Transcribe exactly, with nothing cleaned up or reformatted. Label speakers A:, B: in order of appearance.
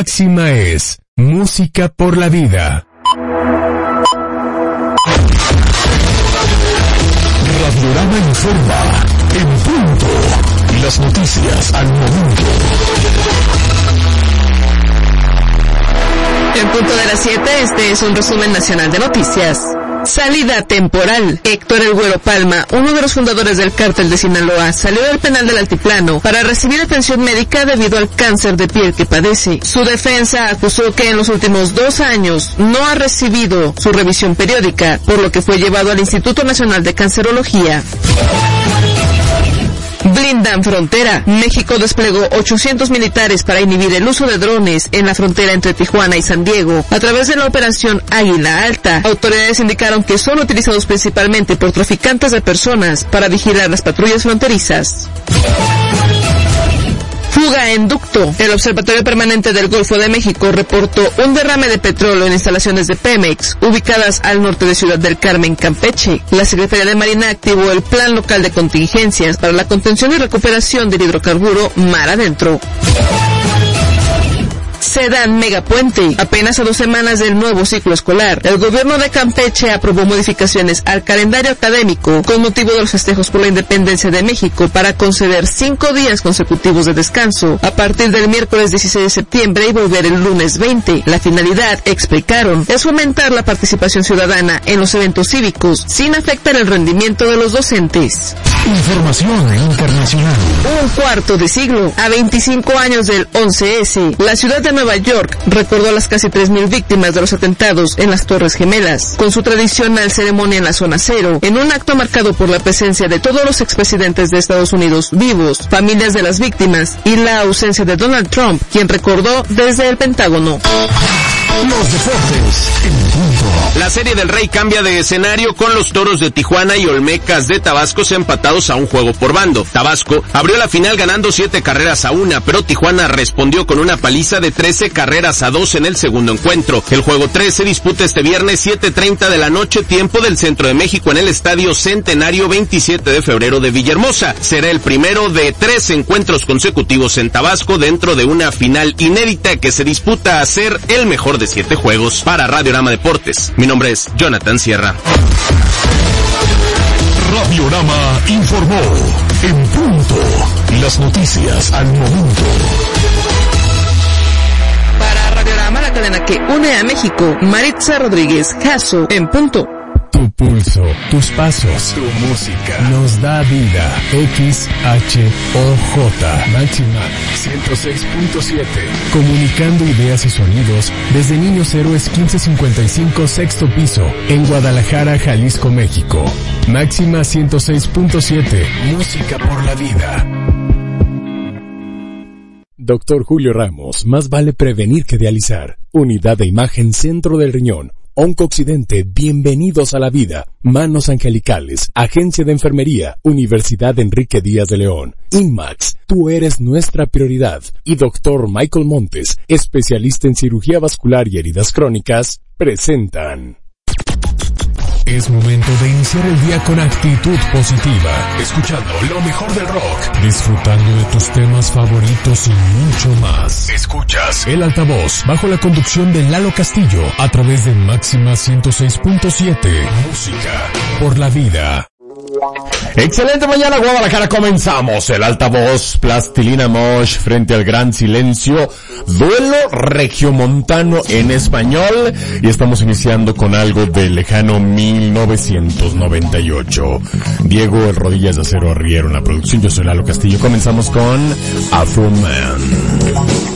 A: Máxima es música por la vida.
B: Radiorama informa en punto. Las noticias al momento.
C: En punto de las siete, este es un resumen nacional de noticias. Salida temporal. Héctor El Güero Palma, uno de los fundadores del cártel de Sinaloa, salió del penal del Altiplano para recibir atención médica debido al cáncer de piel que padece. Su defensa acusó que en los últimos dos años no ha recibido su revisión periódica, por lo que fue llevado al Instituto Nacional de Cancerología. Blindan frontera. México desplegó ochocientos militares para inhibir el uso de drones en la frontera entre Tijuana y San Diego a través de la operación Águila Alta. Autoridades indicaron que son utilizados principalmente por traficantes de personas para vigilar las patrullas fronterizas. Fuga en ducto. El Observatorio Permanente del Golfo de México reportó un derrame de petróleo en instalaciones de Pemex, ubicadas al norte de Ciudad del Carmen, Campeche. La Secretaría de Marina activó el Plan Local de Contingencias para la contención y recuperación del hidrocarburo mar adentro. Sedan megapuente. Apenas a dos semanas del nuevo ciclo escolar, el gobierno de Campeche aprobó modificaciones al calendario académico con motivo de los festejos por la independencia de México para conceder cinco días consecutivos de descanso a partir del miércoles dieciséis de septiembre y volver el lunes veinte. La finalidad, explicaron, es fomentar la participación ciudadana en los eventos cívicos sin afectar el rendimiento de los docentes.
B: Información internacional.
C: Un cuarto de siglo. A veinticinco años del once ese, la ciudad de Nueva York recordó a las casi tres mil víctimas de los atentados en las Torres Gemelas, con su tradicional ceremonia en la zona cero, en un acto marcado por la presencia de todos los expresidentes de Estados Unidos vivos, familias de las víctimas y la ausencia de Donald Trump, quien recordó desde el Pentágono.
B: Los deportes en punto.
D: La Serie del Rey cambia de escenario con los Toros de Tijuana y Olmecas de Tabasco empatados a un juego por bando. Tabasco abrió la final ganando siete carreras a una, pero Tijuana respondió con una paliza de trece carreras a dos en el segundo encuentro. El juego tres se disputa este viernes siete treinta de la noche, tiempo del Centro de México, en el Estadio Centenario veintisiete de febrero de Villahermosa. Será el primero de tres encuentros consecutivos en Tabasco dentro de una final inédita que se disputa a ser el mejor de siete juegos. Para Radiorama Deportes, mi nombre es Jonathan Sierra.
B: Radiorama informó en punto. Las noticias al momento.
C: Para Radiorama, la cadena que une a México, Maritza Rodríguez Jasso, en punto.
A: Tu pulso, tus pasos, tu música nos da vida. X H O J Máxima ciento seis punto siete. Comunicando ideas y sonidos desde Niños Héroes quince cincuenta y cinco, sexto piso, en Guadalajara, Jalisco, México. Máxima ciento seis punto siete. Música por la vida. Doctor Julio Ramos, más vale prevenir que dializar. Unidad de Imagen Centro del Riñón. Oncooccidente, bienvenidos a la vida. Manos Angelicales, Agencia de Enfermería, Universidad Enrique Díaz de León. INMAX, tú eres nuestra prioridad. Y Doctor Michael Montes, especialista en cirugía vascular y heridas crónicas, presentan. Es momento de iniciar el día con actitud positiva, escuchando lo mejor del rock, disfrutando de tus temas favoritos y mucho más. Escuchas El Altavoz, bajo la conducción de Lalo Castillo, a través de Máxima ciento seis punto siete. Música por la vida.
E: Excelente mañana, Guadalajara. Comenzamos El Altavoz, Plastilina Mosh frente al Gran Silencio, duelo regiomontano en español, y estamos iniciando con algo del lejano mil novecientos noventa y ocho. Diego El Rodillas de Acero Arriero en la producción, yo soy Lalo Castillo. Comenzamos con Afro Man.